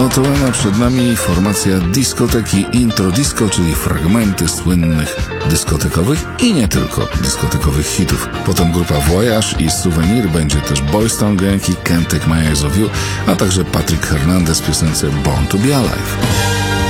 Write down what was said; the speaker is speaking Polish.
otołana przed nami formacja dyskoteki Intro Disco, czyli fragmenty słynnych dyskotekowych i nie tylko dyskotekowych hitów. Potem grupa Voyage i Souvenir, będzie też Boys Town Gang i Can't Take My Eyes Off You, a także Patrick Hernandez w piosence Born to Be Alive.